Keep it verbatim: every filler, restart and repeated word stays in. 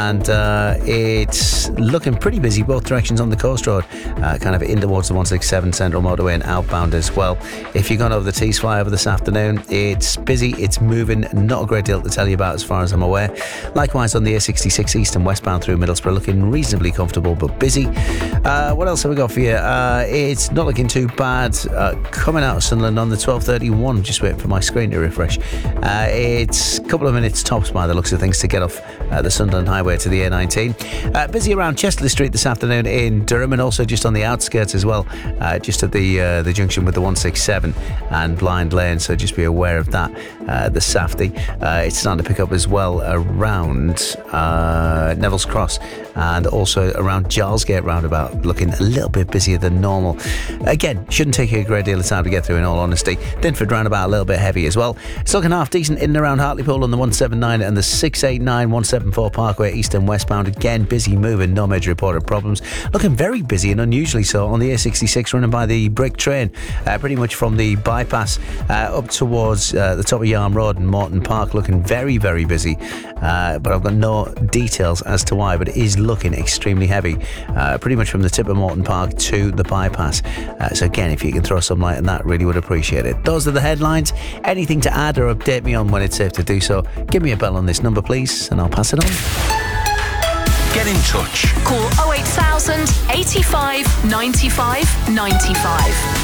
And uh, it's looking pretty busy both directions on the coast road, uh, kind of in towards the one sixty-seven Central Motorway and outbound as well. If you're going over the Tees flyover this afternoon, it's busy, it's moving, not a great deal to tell you about as far as I'm aware. Likewise on the A sixty-six east and westbound through Middlesbrough, looking reasonably comfortable but busy. Uh, what else have we got for you? Uh, it's not looking too bad uh, coming out of Sunderland on the twelve thirty-one, just waiting for my screen to refresh. Uh, it's a couple of minutes tops by the looks of things to get off uh, the Sunderland Highway to the A nineteen. Uh, busy around Chesterley Street this afternoon in Durham, and also just on the outskirts as well, uh, just at the uh, the junction with the one sixty-seven and Blind Lane, so just be aware of that. Uh, the Safety, uh, it's starting to pick up as well around uh, Neville's Cross and also around Jarlsgate roundabout, looking a little bit busier than normal. Again, shouldn't take you a great deal of time to get through in all honesty. Dinford roundabout a little bit heavy as well. It's looking half decent in and around Hartlepool on the one seventy-nine and the six eighty-nine one seventy-four Parkway east and westbound. Again, busy moving, no major reported problems. Looking very busy and unusually so on the A sixty-six running by the Brick Train, uh, pretty much from the bypass uh, up towards uh, the top of Yarm Road and Morton Park, looking very, very busy. Uh, but I've got no details as to why, but it is looking extremely heavy, uh, pretty much from the tip of Morton Park to the bypass. Uh, so again, if you can throw some light on that, really would appreciate it. Those are the headlines. Anything to add or update me on when it's safe to do so, give me a bell on this number please, and I'll pass it on. Get in touch. Call oh eight thousand eighty-five ninety-five ninety-five.